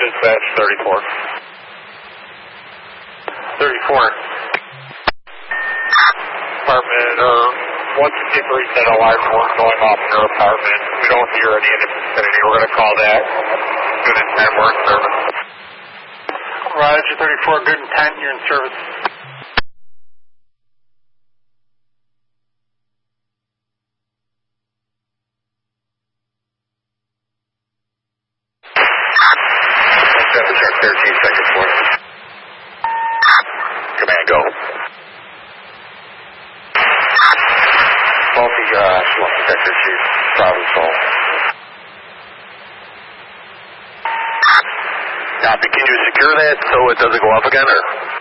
dispatch 34. 34. Apartment, 153 said alarm going off in your apartment. We don't hear any in the vicinity. We're going to call that. Good intent, we're in service. Roger 34, good intent, you're in service. Temperature 13 seconds more. Command go. Faulty Swan Detector Chief, problem solved. Copy, can you secure that so it doesn't go up again, or?